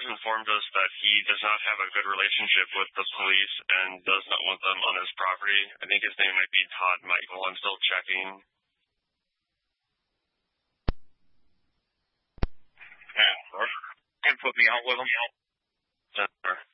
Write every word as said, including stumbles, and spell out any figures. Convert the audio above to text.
has informed us that he does not have a good relationship with the police and does not want them on his property. I think his name might be Todd Michael. I'm still checking. Yeah, can put me out with him. Denver.